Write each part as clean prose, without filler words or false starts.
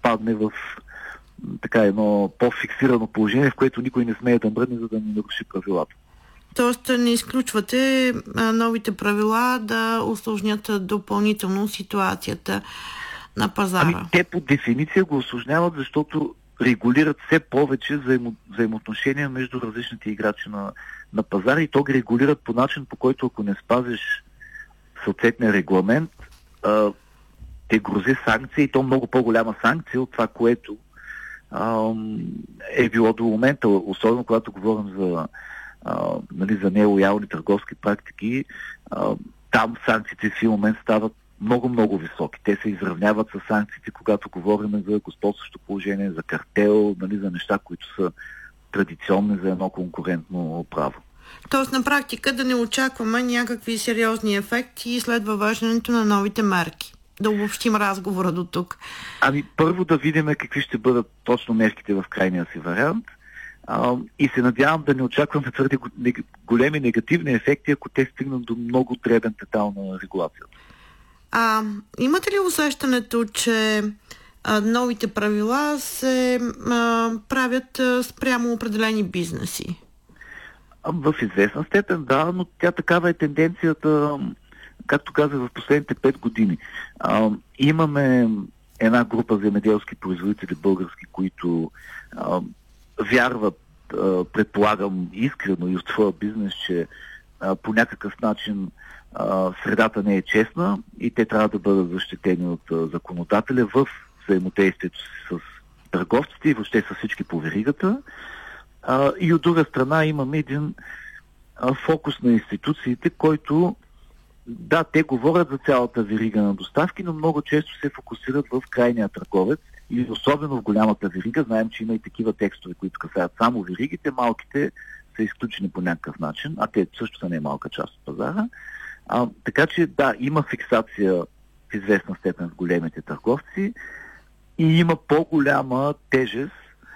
изпадне в така едно по-фиксирано положение, в което никой не смее да мръдне, за да не наруши правилата. Тоест не изключвате новите правила да усложнят допълнително ситуацията на пазара? Те по дефиниция го усложняват, защото регулират все повече взаимоотношения между различните играчи на пазара и то ги регулират по начин, по който ако не спазиш съответния регламент, те грози санкция и то много по-голяма санкция от това, което е било до момента, особено когато говорим за нелоялни търговски практики. Там санкциите в един момент стават много високи. Те се изравняват с санкциите, когато говорим за господстващо положение, за картел, за неща, които са традиционни за едно конкурентно право. Тоест на практика да не очакваме някакви сериозни ефекти след въвеждането на новите мерки. Да обобщим разговора до тук. Първо да видим какви ще бъдат точно мерките в крайния си вариант и се надявам да не очакваме твърде големи негативни ефекти, ако те стигнат до много дребен детайл на регулацията. Имате ли усещането, че новите правила се правят спрямо определени бизнеси? В известна степен да, но такава е тенденцията, както казах, в последните 5 години. Имаме една група земеделски производители български, които вярват, предполагам искрено и от своя бизнес, че по някакъв начин средата не е честна и те трябва да бъдат защитени от законодателя в взаимодействието си с търговците и въобще с всички по веригата. И от друга страна имаме един фокус на институциите, който те говорят за цялата верига на доставки, но много често се фокусират в крайния търговец и особено в голямата верига. Знаем, че има и такива текстове, които касаят само веригите, малките са изключени по някакъв начин, а те също са не малка част от пазара. Така че има фиксация в известна степен в големите търговци и има по-голяма тежест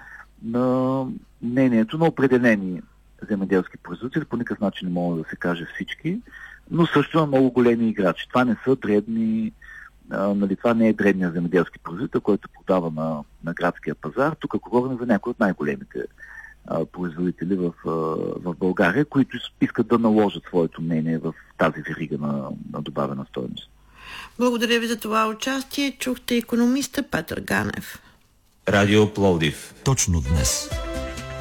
на мнението на определени земеделски производители, по никакъв начин не мога да се каже всички, но също на много големи играчи. Това не са дребни, това не е дребният земеделски производител, който продава на градския пазар. Тук говорим за някои от най-големите производители в България, които искат да наложат своето мнение в тази верига на добавена стойност. Благодаря ви за това участие. Чухте икономиста Петър Ганев. Радио Пловдив. Точно днес.